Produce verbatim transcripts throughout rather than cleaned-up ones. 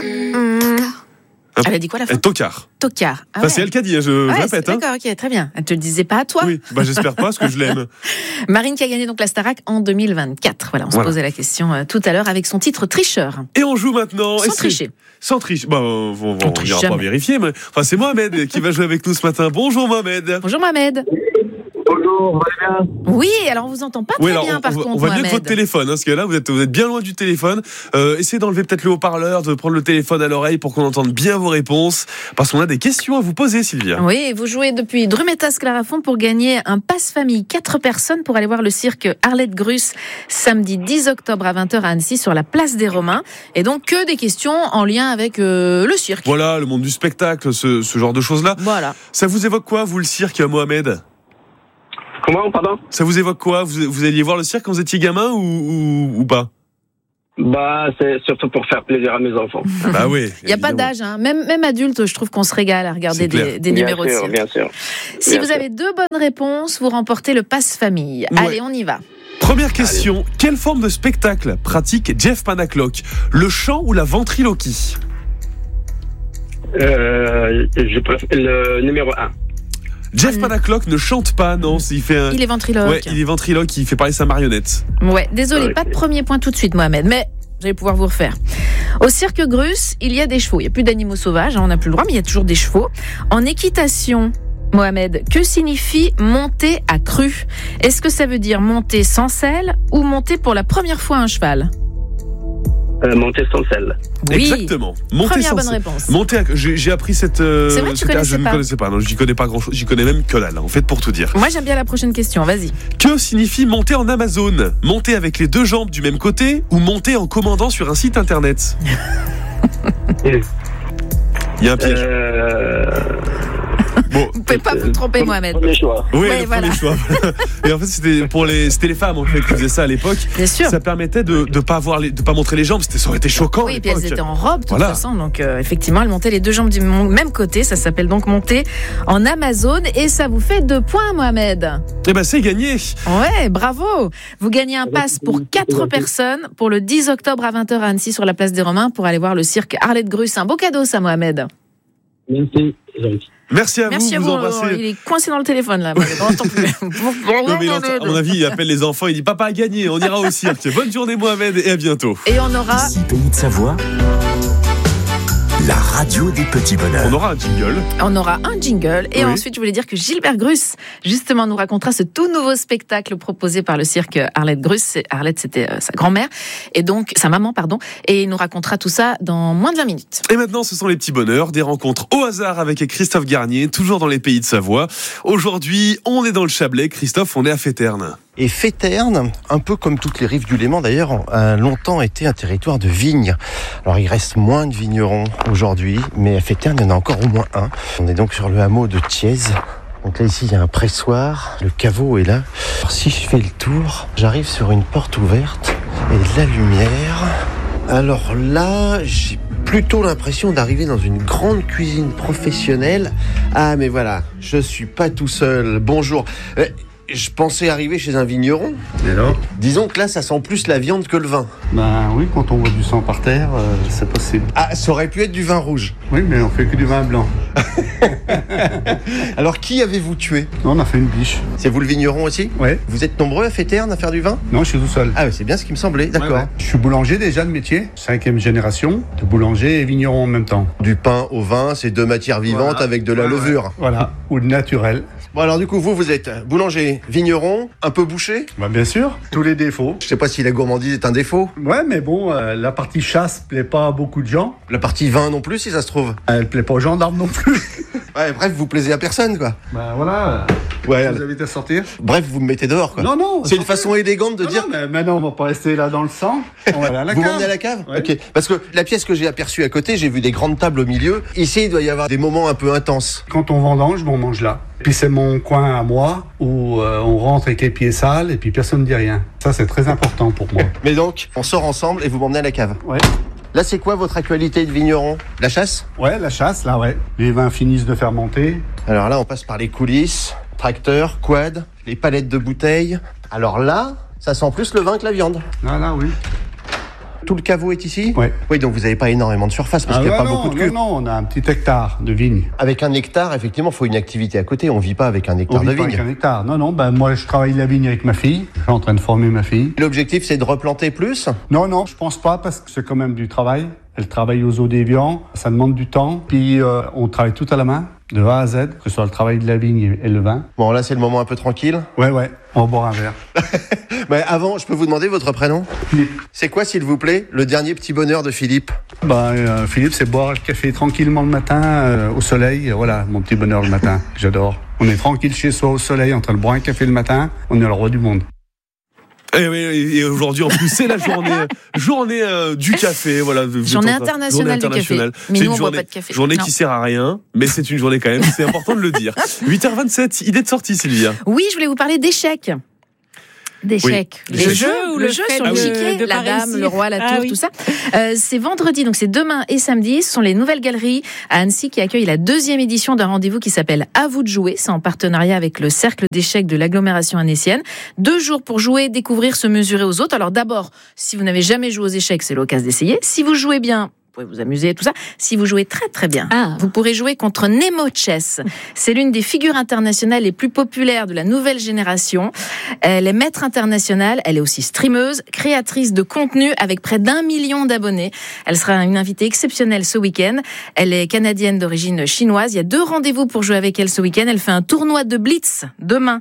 Mmh. Elle a dit quoi à la fin ? Tocard. Tocard. Ah enfin, ouais. c'est elle qui a dit, je, ouais, je répète. D'accord, hein. ok, très bien. Elle te le disait pas à toi. Oui, bah, j'espère pas, parce que je l'aime. Marine qui a gagné donc la Starac en deux mille vingt-quatre. Voilà, on se voilà. posait la question euh, tout à l'heure avec son titre Tricheur. Et on joue maintenant. Sans et tricher. Sans tricher. Bah, on on, On on triche ira pas jamais. vérifier, mais enfin, c'est Mohamed qui va jouer avec nous ce matin. Bonjour Mohamed. Bonjour Mohamed. Bonjour, vous allez bien ? Oui, alors on vous entend pas très Oui, alors bien on, par on, contre, on va mieux Mohamed. de votre téléphone, hein, parce que là vous êtes, vous êtes bien loin du téléphone. Euh, essayez d'enlever peut-être le haut-parleur, de prendre le téléphone à l'oreille pour qu'on entende bien vos réponses, parce qu'on a des questions à vous poser, Sylvia. Oui, vous jouez depuis Drumetas-Clarafond pour gagner un passe-famille quatre personnes pour aller voir le cirque Arlette Gruss samedi dix octobre à vingt heures à Annecy sur la place des Romains. Et donc que des questions en lien avec euh, le cirque. Voilà, le monde du spectacle, ce, ce genre de choses-là. Voilà. Ça vous évoque quoi, vous, le cirque, Mohamed ? Comment, pardon ? Ça vous évoque quoi ? vous, vous alliez voir le cirque quand vous étiez gamin ou, ou, ou pas ? Bah, c'est surtout pour faire plaisir à mes enfants. Ah bah oui. Il n'y a pas d'âge, hein. même, même adulte, je trouve qu'on se régale à regarder des, des bien numéros sûr, de cirque. bien sûr. Si bien vous sûr. avez deux bonnes réponses, vous remportez le passe-famille. Ouais. Allez, on y va. Première question. Allez. Quelle forme de spectacle pratique Jeff Panaclock ? Le chant ou la ventriloquie ? Euh, je préfère le numéro un. Jeff Panaclock ne chante pas, non. Il, fait un... il est ventriloque. Ouais, il est ventriloque, il fait parler sa marionnette. Ouais, désolé, Ouais. pas de premier point tout de suite, Mohamed, mais vous allez pouvoir vous refaire. Au cirque Gruss, il y a des chevaux. Il n'y a plus d'animaux sauvages, hein, on n'a plus le droit, mais il y a toujours des chevaux. En équitation, Mohamed, que signifie monter à cru ? Est-ce que ça veut dire monter sans selle ou monter pour la première fois un cheval ? Euh, monter sans selle. Oui. Exactement. Monter Première sans bonne selle. réponse. Monter à... j'ai, j'ai appris cette. Euh, C'est vrai, tu cette... connaissais Je ne pas. connaissais pas. Non, j'y connais pas grand-chose. J'y connais même que dalle, en fait, pour tout dire. Moi, j'aime bien la prochaine question. Vas-y. Que signifie monter en Amazon ? Monter avec les deux jambes du même côté ou monter en commandant sur un site internet ? Il y a un piège. Euh... Bon. Vous pouvez pas vous tromper, Mohamed. Premier choix. Oui, Ouais, le voilà. premier choix. Et en fait, c'était pour les, c'était les femmes en fait qui faisaient ça à l'époque. Bien sûr. Ça permettait de de pas avoir les, de pas montrer les jambes. C'était, ça aurait été choquant. Oui, à et puis elles l'époque. étaient en robe de toute Voilà. façon, donc euh, effectivement, elles montaient les deux jambes du même côté. Ça s'appelle donc monter en Amazon, et ça vous fait deux points, Mohamed. Eh ben, c'est gagné. Ouais, bravo. Vous gagnez un pass pour quatre personnes pour le dix octobre à vingt heures à Annecy sur la place des Romains pour aller voir le cirque Arlette Gruss. Un beau cadeau, ça, Mohamed. Merci. Gentil. Merci à Merci vous. à Vous vous. embrassez. Il est coincé dans le téléphone là. Mohamed. On n'entend plus. Non, mais il entend- à mon avis, il appelle les enfants. Il dit papa a gagné. On ira au cirque. Bonne journée, Mohamed, et à bientôt. Et on aura. Ici, Pays de Savoie, la radio des petits bonheurs. On aura un jingle. On aura un jingle et Oui. ensuite je voulais dire que Gilbert Gruss justement nous racontera ce tout nouveau spectacle proposé par le cirque Arlette Gruss. C'est- Arlette c'était euh, sa grand-mère et donc sa maman pardon, et il nous racontera tout ça dans moins de vingt minutes. Et maintenant, ce sont les petits bonheurs, des rencontres au hasard avec Christophe Garnier, toujours dans les Pays de Savoie. Aujourd'hui, on est dans le Chablais. Christophe, on est à Féterne. Et Féterne, un peu comme toutes les rives du Léman d'ailleurs, a longtemps été un territoire de vignes. Alors il reste moins de vignerons aujourd'hui, mais à Féterne, il y en a encore au moins un. On est donc sur le hameau de Thiez. Donc là ici il y a un pressoir, le caveau est là. Alors, si je fais le tour, j'arrive sur une porte ouverte et de la lumière. Alors là, j'ai plutôt l'impression d'arriver dans une grande cuisine professionnelle. Ah mais voilà, je suis pas tout seul. Bonjour. Euh, Je pensais arriver chez un vigneron. Et alors ? Disons que là, ça sent plus la viande que le vin. Ben oui, quand on voit du sang par terre, euh, c'est possible. Ah, ça aurait pu être du vin rouge. Oui, mais on fait que du vin blanc. Alors, qui avez-vous tué ? Non, on a fait une biche. C'est vous le vigneron aussi ? Ouais. Vous êtes nombreux à Féterne à faire du vin ? Non, je suis tout seul. Ah, oui, c'est bien ce qui me semblait, d'accord. Ouais, ouais. Je suis boulanger déjà de métier, cinquième génération de boulanger et vigneron en même temps. Du pain au vin, c'est deux matières vivantes Voilà. avec de la Ouais, levure. ouais. Voilà, ou de naturel. Bon, alors du coup, vous, vous êtes boulanger, vigneron, un peu boucher. Ben, bien sûr, tous les défauts. Je sais pas si la gourmandise est un défaut. Ouais, mais bon, euh, la partie chasse plaît pas à beaucoup de gens. La partie vin non plus, si ça se trouve. Elle plaît pas aux gendarmes non plus. Ouais, bref, vous plaisez à personne, quoi. Ben voilà, Ouais, je vous invite à sortir. bref, vous me mettez dehors, quoi. Non, non. C'est une sortez. façon élégante de Non, dire... non, mais maintenant, on va pas rester là dans le sang. On va aller à la Vous cave. m'emmenez à la cave Ouais. Ok. Parce que la pièce que j'ai aperçue à côté, j'ai vu des grandes tables au milieu. Ici, il doit y avoir des moments un peu intenses. Quand on vendange, on mange là. Puis c'est mon coin à moi où euh, on rentre avec les pieds sales et puis personne ne dit rien. Ça, c'est très important pour moi. Mais donc, on sort ensemble et vous m'emmenez à la cave. Ouais. Là, c'est quoi votre actualité de vigneron ? La chasse ? Ouais, la chasse, là, ouais. Les vins finissent de fermenter. Alors là, on passe par les coulisses, tracteur, quad, les palettes de bouteilles. Alors là, ça sent plus le vin que la viande. Là, là, oui. Tout le caveau est ici ? Oui. Oui, donc vous n'avez pas énormément de surface parce Ah qu'il n'y a non, pas non, beaucoup de non, cuves. non, on a un petit hectare de vigne. Avec un hectare, effectivement, il faut une activité à côté. On ne vit pas avec un On hectare vit de pas vigne. avec un hectare. Non, non, ben moi je travaille la vigne avec ma fille. Je suis en train de former ma fille. L'objectif, c'est de replanter plus ? Non, non, je pense pas parce que c'est quand même du travail. Elle travaille aux eaux d'Évian, ça demande du temps. Puis euh, on travaille tout à la main, de A à Z, que ce soit le travail de la vigne et le vin. Bon, là, c'est le moment un peu tranquille. Ouais, ouais, on va boire un verre. Mais avant, je peux vous demander votre prénom ? Philippe. C'est quoi, s'il vous plaît, le dernier petit bonheur de Philippe ? Ben, euh, Philippe, c'est boire le café tranquillement le matin, euh, au soleil. Voilà, mon petit bonheur le matin, j'adore. On est tranquille chez soi au soleil, en train de boire un café le matin. On est le roi du monde. Et, et, et aujourd'hui, en plus, c'est la journée, journée euh, du café, voilà. Journée internationale du café. Mais c'est nous, une on journée, boit pas de café. journée Non. qui sert à rien, mais c'est une journée quand même. C'est important de le dire. huit heures vingt-sept, idée de sortie, Sylvia. Oui, je voulais vous parler d'échecs. D'échecs. Oui. Les Le jeux, ou le le jeu fait sur de- l'échiquier, de la pas dame, réussir. le roi, la tour, Ah oui. tout ça. Euh, c'est vendredi, donc c'est demain et samedi. Ce sont les Nouvelles Galeries à Annecy qui accueillent la deuxième édition d'un rendez-vous qui s'appelle À vous de jouer. C'est en partenariat avec le Cercle d'échecs de l'agglomération annécienne. Deux jours pour jouer, découvrir, se mesurer aux autres. Alors d'abord, si vous n'avez jamais joué aux échecs, c'est l'occasion d'essayer. Si vous jouez bien, vous pouvez vous amuser et tout ça. Si vous jouez très très bien, Ah. vous pourrez jouer contre Nemo Chess. C'est l'une des figures internationales les plus populaires de la nouvelle génération. Elle est maître internationale, elle est aussi streameuse, créatrice de contenu avec près d'un million d'abonnés. Elle sera une invitée exceptionnelle ce week-end. Elle est canadienne d'origine chinoise. Il y a deux rendez-vous pour jouer avec elle ce week-end. Elle fait un tournoi de blitz demain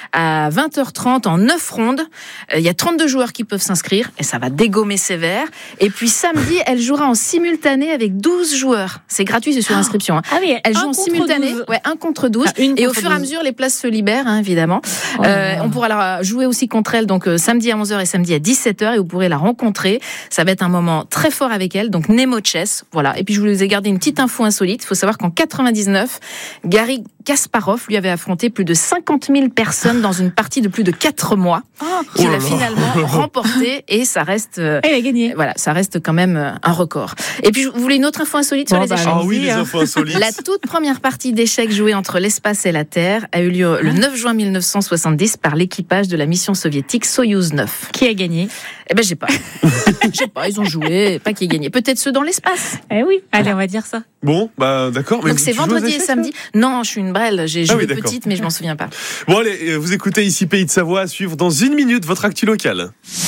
à vingt heures trente en neuf rondes. Euh, Il y a trente-deux joueurs qui peuvent s'inscrire et ça va dégommer sévère. Et puis samedi, elle jouera en simultané avec douze joueurs. C'est gratuit, c'est sur inscription. hein. Ah oui, Elle un joue en contre simultané, douze. ouais, un contre douze. Ah, une et au contre fur et à douze. mesure, les places se libèrent, hein, évidemment. Oh là Euh, là. on pourra la jouer aussi contre elle, donc euh, samedi à onze heures et samedi à dix-sept heures, et vous pourrez la rencontrer. Ça va être un moment très fort avec elle, donc Nemo Chess, voilà. Et puis je vous ai gardé une petite info insolite. Il faut savoir qu'en quatre-vingt-dix-neuf, Garry Kasparov lui avait affronté plus de cinquante mille personnes dans une partie de plus de quatre mois, qu'il Oh là a là. finalement remporté, et ça reste, euh, Elle a gagné. voilà, ça reste quand même euh, un record. Et puis vous voulez une autre info insolite sur Bon, les bah, échecs? Ah oui, Allez-y, les hein. infos insolites. La toute première partie d'échecs jouée entre l'espace et la Terre a eu lieu le neuf juin mille neuf cent soixante-dix par l'équipage de la mission soviétique Soyouz neuf. Qui a gagné? Eh ben, j'ai pas. J'ai pas, ils ont joué, pas qui gagné. Peut-être ceux dans l'espace. Eh oui. Allez, on va dire ça. Bon, bah d'accord. mais Donc vous- c'est tu joues aux vendredi et échecs, samedi. Non, je suis une brêle. J'ai Ah joué oui, d'accord. petite, mais je m'en souviens pas. Bon allez, euh, vous écoutez ici Pays de Savoie, à suivre dans une minute votre actu locale.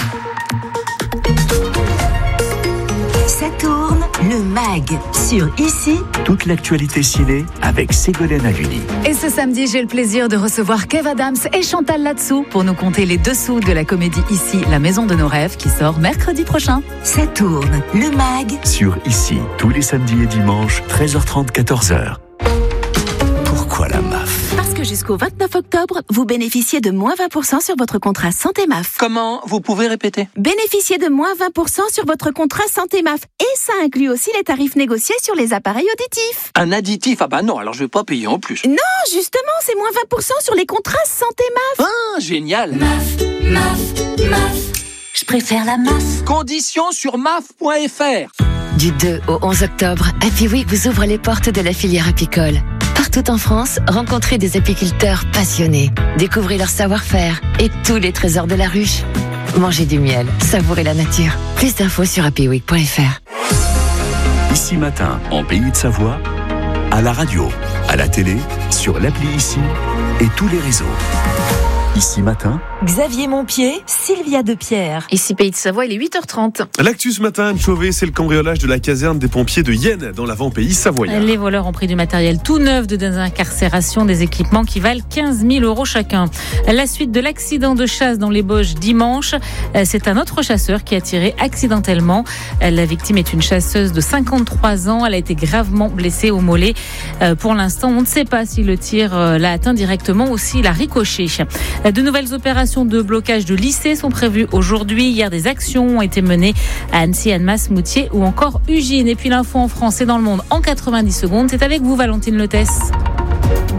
Ça tourne, le mag sur Ici. Toute l'actualité ciné avec Ségolène Haluni. Et ce samedi, j'ai le plaisir de recevoir Kev Adams et Chantal Latsou pour nous conter les dessous de la comédie Ici, la maison de nos rêves, qui sort mercredi prochain. Ça tourne, le mag. Sur Ici, tous les samedis et dimanches, treize heures trente, quatorze heures. Pourquoi la M A F? Parce que jusqu'au vingt-neuf octobre, vous bénéficiez de moins vingt pour cent sur votre contrat Santé M A F. Comment? Vous pouvez répéter? Bénéficiez de moins vingt pour cent sur votre contrat Santé M A F. Et ça inclut aussi les tarifs négociés sur les appareils auditifs. Un additif? Ah bah non, alors je vais pas payer en plus. Non, justement, c'est moins vingt pour cent sur les contrats Santé M A F. Ah, génial! M A F, M A F, M A F. Je préfère la M A F. Conditions sur M A F point F R. Du deux au onze octobre, Happy Week vous ouvre les portes de la filière apicole. Partout en France, rencontrez des apiculteurs passionnés. Découvrez leur savoir-faire et tous les trésors de la ruche. Mangez du miel, savourez la nature. Plus d'infos sur happy week point F R. Ici matin, en Pays de Savoie, à la radio, à la télé, sur l'appli Ici et tous les réseaux. Ici matin, Xavier Montpied, Sylvia Depierre. Ici Pays de Savoie, il est huit heures trente. L'actu ce matin, Anne Chauvet, c'est le cambriolage de la caserne des pompiers de Yenne dans l'avant-pays savoyard. Les voleurs ont pris du matériel tout neuf de désincarcération, des équipements qui valent quinze mille euros chacun. La suite de l'accident de chasse dans les Bauges dimanche, c'est un autre chasseur qui a tiré accidentellement. La victime est une chasseuse de cinquante-trois ans. Elle a été gravement blessée au mollet. Pour l'instant, on ne sait pas si le tir l'a atteint directement ou s'il a ricoché. De nouvelles opérations de blocage de lycées sont prévues aujourd'hui. Hier, des actions ont été menées à Annecy, Annemasse, Moutier ou encore Ugine. Et puis l'info en France et dans le monde en quatre-vingt-dix secondes. C'est avec vous, Valentine Lotès.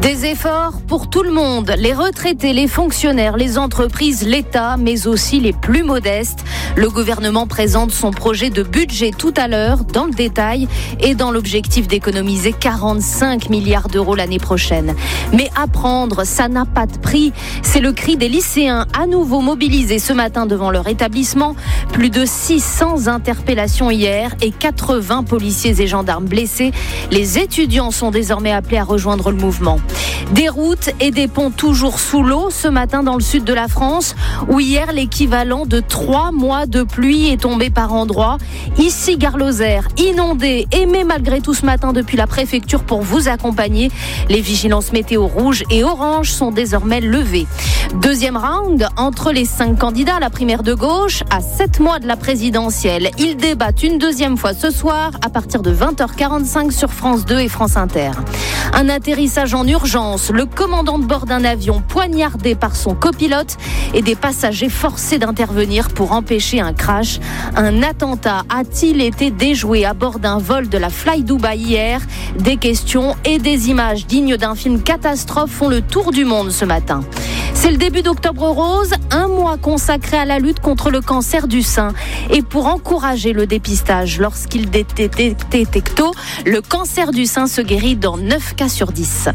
Des efforts pour tout le monde, les retraités, les fonctionnaires, les entreprises, l'État, mais aussi les plus modestes. Le gouvernement présente son projet de budget tout à l'heure, dans le détail, et dans l'objectif d'économiser quarante-cinq milliards d'euros l'année prochaine. Mais apprendre, ça n'a pas de prix. C'est le cri des lycéens, à nouveau mobilisés ce matin devant leur établissement. Plus de six cents interpellations hier et quatre-vingts policiers et gendarmes blessés. Les étudiants sont désormais appelés à rejoindre le mouvement. Des routes et des ponts toujours sous l'eau ce matin dans le sud de la France, où hier l'équivalent de trois mois de pluie est tombé par endroits. Ici, Gare Lozère, inondée, aimée malgré tout ce matin depuis la préfecture pour vous accompagner. Les vigilances météo rouges et oranges sont désormais levées. Deuxième round entre les cinq candidats à la primaire de gauche à sept mois de la présidentielle. Ils débattent une deuxième fois ce soir à partir de vingt heures quarante-cinq sur France deux et France Inter. Un atterrissage en urgence, le commandant de bord d'un avion poignardé par son copilote et des passagers forcés d'intervenir pour empêcher un crash. Un attentat a-t-il été déjoué à bord d'un vol de la Fly Dubai hier? Des questions et des images dignes d'un film catastrophe font le tour du monde ce matin. C'est le début d'Octobre Rose, un mois consacré à la lutte contre le cancer du sein. Et pour encourager le dépistage lorsqu'il est détecté tôt, le cancer du sein se guérit dans neuf cas sur dix.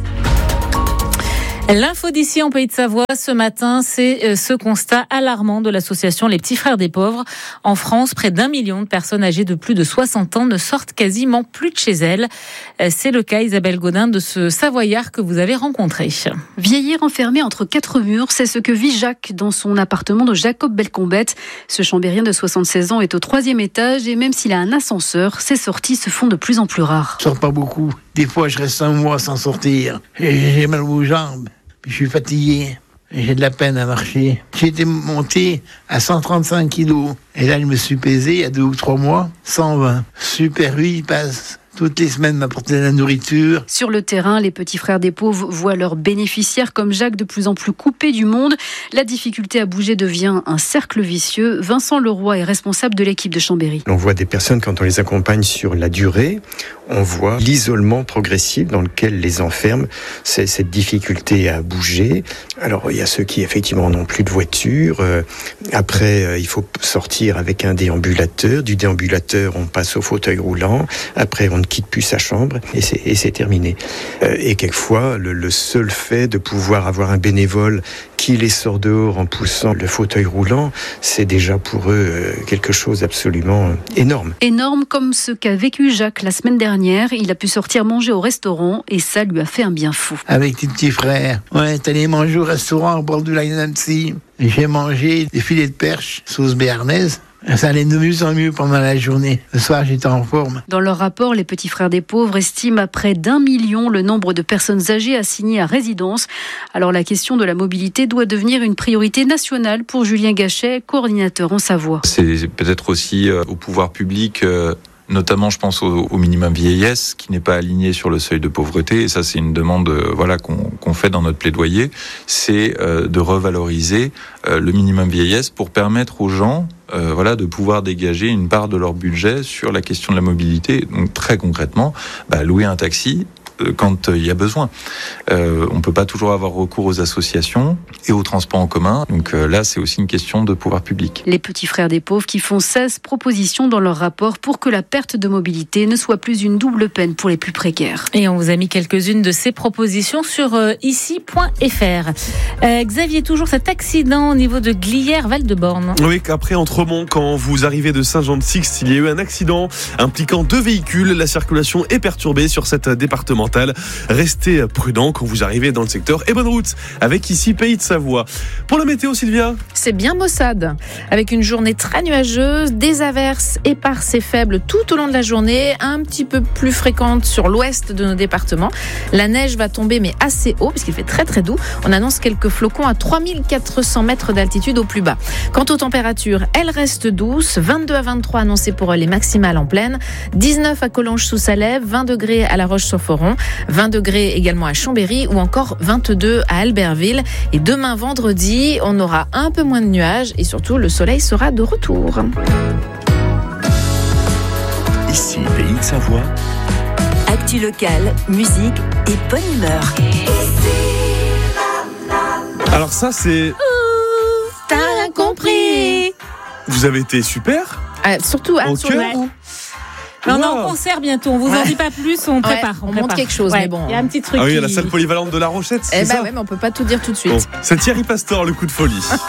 L'info d'ici en Pays de Savoie ce matin, c'est ce constat alarmant de l'association Les Petits Frères des Pauvres. En France, près d'un million de personnes âgées de plus de soixante ans ne sortent quasiment plus de chez elles. C'est le cas, Isabelle Godin, de ce Savoyard que vous avez rencontré. Vieillir enfermé entre quatre murs, c'est ce que vit Jacques dans son appartement de Jacob-Belcombette. Ce Chambérien de soixante-seize ans est au troisième étage et même s'il a un ascenseur, ses sorties se font de plus en plus rares. Je sors pas beaucoup. Des fois, je reste un mois sans sortir. J'ai mal aux jambes. Puis je suis fatigué, j'ai de la peine à marcher. J'ai été monté à cent trente-cinq kilos. Et là, je me suis pesé il y a deux ou trois mois, cent vingt. Super U, il passe toutes les semaines m'apporter de la nourriture. Sur le terrain, les petits frères des pauvres voient leurs bénéficiaires comme Jacques de plus en plus coupés du monde. La difficulté à bouger devient un cercle vicieux. Vincent Leroy est responsable de l'équipe de Chambéry. On voit des personnes, quand on les accompagne sur la durée, on voit l'isolement progressif dans lequel les enferme, c'est cette difficulté à bouger. Alors, il y a ceux qui, effectivement, n'ont plus de voiture. Euh, après, euh, il faut sortir avec un déambulateur. Du déambulateur, on passe au fauteuil roulant. Après, on ne quitte plus sa chambre et c'est, et c'est terminé. Euh, et quelquefois, le, le seul fait de pouvoir avoir un bénévole qui les sort dehors en poussant le fauteuil roulant, c'est déjà pour eux euh, quelque chose d'absolument euh, énorme. Énorme comme ce qu'a vécu Jacques la semaine dernière. Il a pu sortir manger au restaurant et ça lui a fait un bien fou. Avec tes petits frères, ouais, t'es allé manger au restaurant au bord du lac d'Annecy. J'ai mangé des filets de perche sauce béarnaise. Ça allait de mieux en mieux pendant la journée. Le soir, j'étais en forme. Dans leur rapport, les Petits Frères des Pauvres estiment à près d'un million le nombre de personnes âgées assignées à résidence. Alors la question de la mobilité doit devenir une priorité nationale pour Julien Gachet, coordinateur en Savoie. C'est peut-être aussi euh, au pouvoir public... Euh Notamment, je pense au, au minimum vieillesse qui n'est pas aligné sur le seuil de pauvreté. Et ça, c'est une demande, euh, voilà, qu'on, qu'on fait dans notre plaidoyer. C'est euh, de revaloriser euh, le minimum vieillesse pour permettre aux gens, euh, voilà, de pouvoir dégager une part de leur budget sur la question de la mobilité. Donc, très concrètement, bah, louer un taxi quand il y a besoin. Euh, on ne peut pas toujours avoir recours aux associations et aux transports en commun. Donc euh, là, c'est aussi une question de pouvoir public. Les Petits Frères des Pauvres qui font seize propositions dans leur rapport pour que la perte de mobilité ne soit plus une double peine pour les plus précaires. Et on vous a mis quelques-unes de ces propositions sur euh, ici point f r. Euh, Xavier, toujours cet accident au niveau de Glières, Val-de-Borne. Oui, qu'après Entremont, quand vous arrivez de Saint-Jean-de-Sixte, il y a eu un accident impliquant deux véhicules. La circulation est perturbée sur cette départementale. Restez prudents quand vous arrivez dans le secteur et bonne route avec ici Pays de Savoie. Pour la météo, Sylvia. C'est bien maussade avec une journée très nuageuse, des averses éparses et faibles tout au long de la journée, un petit peu plus fréquentes sur l'ouest de nos départements. La neige va tomber mais assez haut puisqu'il fait très très doux. On annonce quelques flocons à trois mille quatre cents mètres d'altitude au plus bas. Quant aux températures, elles restent douces, vingt-deux à vingt-trois annoncées pour les maximales en plaine, dix-neuf à Collonges-sous-Salève, vingt degrés à La Roche-sur-Foron, vingt degrés également à Chambéry ou encore vingt-deux à Albertville. Et demain vendredi, on aura un peu moins de nuages et surtout le soleil sera de retour. Ici, Pays de Savoie, Actu locale, musique et bonne humeur. Alors ça, c'est... T'as rien compris. Vous avez été super. Euh, surtout à Au sur cœur. le coup. Mais on est Wow. en concert bientôt, on vous en Ouais. dit pas plus, on prépare. on prépare. monte quelque chose, Ouais, mais bon. Il y a un petit truc. Ah oui, qui... à la salle polyvalente de La Rochette, c'est Eh ça bah ouais, mais on peut pas tout dire tout de suite. Bon, c'est Thierry Pastor, le coup de folie.